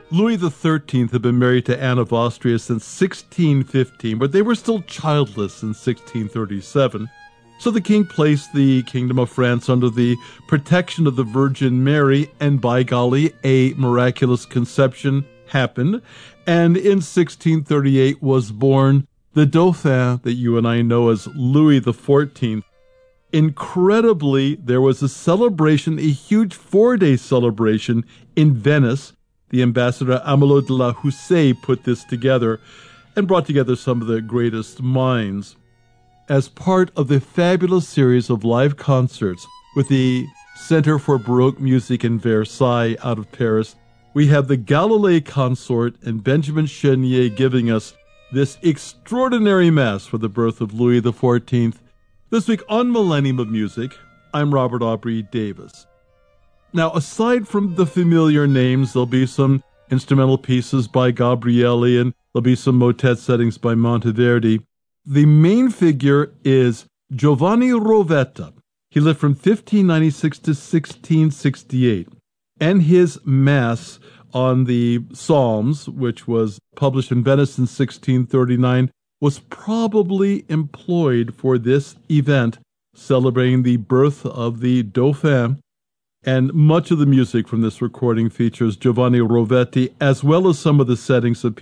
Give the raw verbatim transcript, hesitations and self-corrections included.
Louis the thirteenth had been married to Anne of Austria since sixteen fifteen, but they were still childless in sixteen thirty-seven. So the king placed the Kingdom of France under the protection of the Virgin Mary, and by golly, a miraculous conception happened. And in sixteen thirty-eight was born the Dauphin that you and I know as Louis the fourteenth. Incredibly, there was a celebration, a huge four-day celebration in Venice. The ambassador Amelot de la Houssaye put this together and brought together some of the greatest minds as part of the fabulous series of live concerts with the Center for Baroque Music in Versailles out of Paris. We have the Galilei Consort and Benjamin Chenier giving us this extraordinary mass for the birth of Louis the fourteenth. This week on Millennium of Music, I'm Robert Aubrey Davis. Now, aside from the familiar names, there'll be some instrumental pieces by Gabrieli and there'll be some motet settings by Monteverdi. The main figure is Giovanni Rovetta. He lived from fifteen ninety-six to sixteen sixty-eight. And his Mass on the Psalms, which was published in Venice in sixteen thirty-nine, was probably employed for this event, celebrating the birth of the Dauphin. And much of the music from this recording features Giovanni Rovetti, as well as some of the settings of